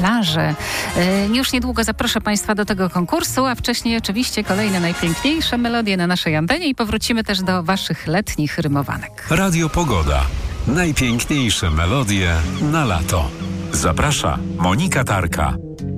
plaży. Już niedługo zaproszę Państwa do tego konkursu, a wcześniej oczywiście kolejne najpiękniejsze melodie na naszej antenie i powrócimy też do Waszych letnich rymowanek. Radio Pogoda. Najpiękniejsze melodie na lato. Zaprasza Monika Tarka.